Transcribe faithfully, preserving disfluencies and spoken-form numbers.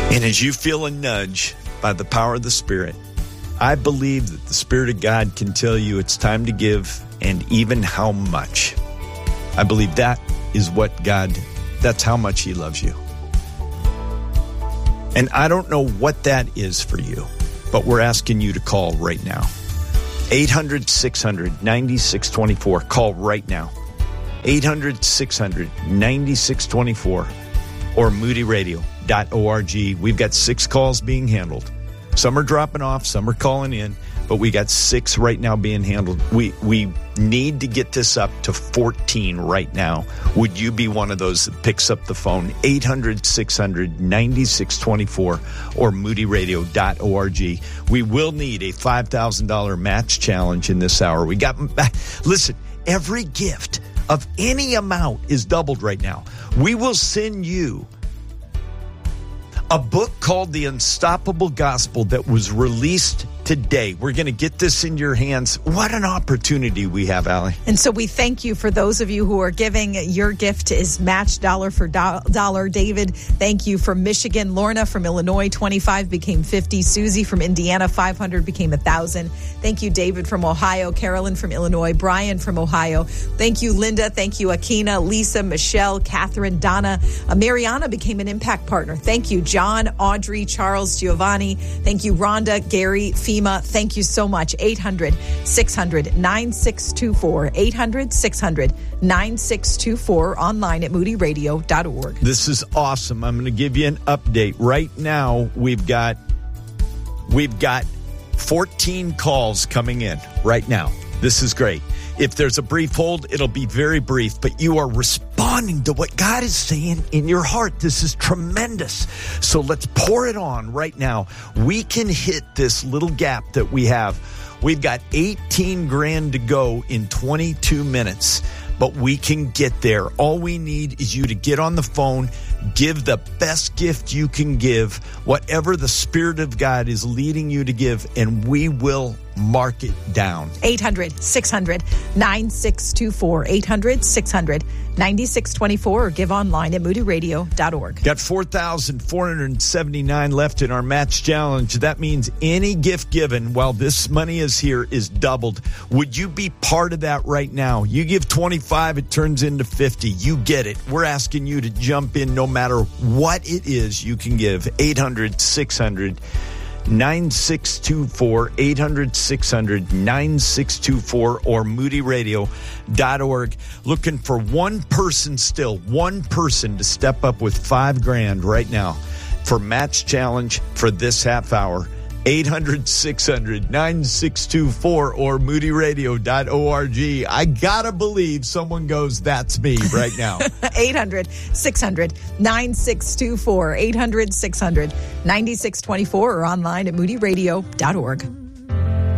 And as you feel a nudge by the power of the Spirit, I believe that the Spirit of God can tell you it's time to give, and even how much. I believe that is what God, that's how much He loves you. And I don't know what that is for you, but we're asking you to call right now. eight hundred, six hundred, ninety-six twenty-four. Call right now. eight hundred, six hundred, ninety-six twenty-four or moody radio dot org. We've got six calls being handled. Some are dropping off, some are calling in, but we got six right now being handled. We we need to get this up to fourteen right now. Would you be one of those that picks up the phone? eight hundred, six hundred, ninety-six twenty-four or moody radio dot org. We will need a five thousand dollars match challenge in this hour. We got, listen, every gift of any amount is doubled right now. We will send you a book called The Unstoppable Gospel that was released today. We're going to get this in your hands. What an opportunity we have, Allie. And so we thank you for those of you who are giving. Your gift is matched dollar for do- dollar. David, thank you from Michigan. Lorna from Illinois, twenty-five became fifty. Susie from Indiana, five hundred became one thousand. Thank you, David from Ohio. Carolyn from Illinois. Brian from Ohio. Thank you, Linda. Thank you, Akina, Lisa, Michelle, Catherine, Donna. Uh, Mariana became an impact partner. Thank you, John, Audrey, Charles, Giovanni. Thank you, Rhonda, Gary, FEMA. Thank you so much. eight hundred, six hundred, nine six two four. eight hundred, six hundred, nine six two four. Online at moody radio dot org. This is awesome. I'm going to give you an update. Right now, we've got we've got fourteen calls coming in right now. This is great. If there's a brief hold, it'll be very brief, but you are responding to what God is saying in your heart. This is tremendous. So let's pour it on right now. We can hit this little gap that we have. We've got eighteen grand to go in twenty-two minutes, but we can get there. All we need is you to get on the phone, give the best gift you can give, whatever the Spirit of God is leading you to give, and we will mark it down. eight hundred, six hundred, nine six two four. eight hundred, six hundred, ninety-six twenty-four or give online at moody radio dot org. Got four thousand four hundred seventy-nine left in our match challenge. That means any gift given while this money is here is doubled. Would you be part of that right now? You give twenty-five, it turns into fifty. You get it. We're asking you to jump in no matter what it is you can give. eight hundred, six hundred, nine six two four. eight hundred, six hundred, nine six two four or moody radio dot org. Looking for one person still, one person to step up with five grand right now for match challenge for this half hour. eight hundred, six hundred, nine six two four or moody radio dot org. I gotta believe someone goes, that's me right now. eight hundred, six hundred, nine six two four. eight hundred, six hundred, ninety-six twenty-four or online at moody radio dot org.